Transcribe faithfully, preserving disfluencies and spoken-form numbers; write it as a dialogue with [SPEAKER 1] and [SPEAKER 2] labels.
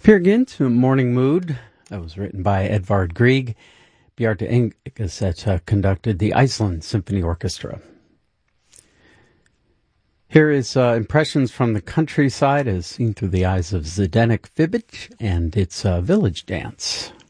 [SPEAKER 1] Peer Gynt, Morning Mood. That was written by Edvard Grieg. Bjarte Engeseth uh, conducted the Iceland Symphony Orchestra. Here is uh, impressions from the countryside as seen through the eyes of Zdenek Fibic and its uh, village dance.